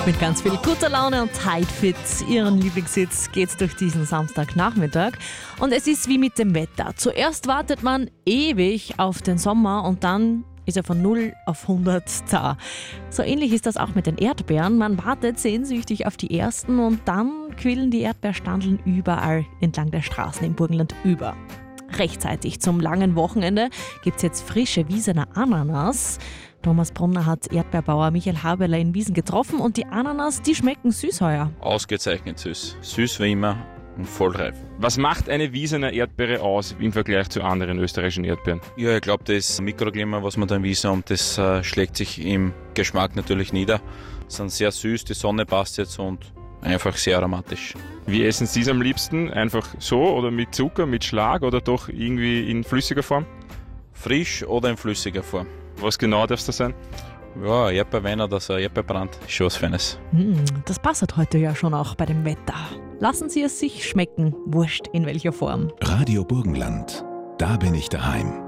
Mit ganz viel guter Laune und Tidefit, Ihren Lieblingssitz, geht's durch diesen Samstagnachmittag. Und es ist wie mit dem Wetter. Zuerst wartet man ewig auf den Sommer und dann ist er von 0 auf 100 da. So ähnlich ist das auch mit den Erdbeeren. Man wartet sehnsüchtig auf die ersten und dann quillen die Erdbeerstandeln überall entlang der Straßen im Burgenland über. Rechtzeitig zum langen Wochenende gibt's jetzt frische Wiesener Ananas. Thomas Brunner hat Erdbeerbauer Michael Haberler in Wiesen getroffen und die Ananas, die schmecken süß heuer. Ausgezeichnet süß. Süß wie immer und voll reif. Was macht eine Wiesener Erdbeere aus im Vergleich zu anderen österreichischen Erdbeeren? Ja, ich glaube, das Mikroklima, was man da in Wiesen haben, das schlägt sich im Geschmack natürlich nieder. Sind sehr süß, die Sonne passt jetzt und einfach sehr aromatisch. Wie essen Sie es am liebsten? Einfach so oder mit Zucker, mit Schlag oder doch irgendwie in flüssiger Form? Frisch oder in flüssiger Form. Was genau darf es da sein? Ja, Erdbeerwein oder so Erdbeerbrand ist schon was Feines. Das passt heute ja schon auch bei dem Wetter. Lassen Sie es sich schmecken, wurscht in welcher Form. Radio Burgenland, da bin ich daheim.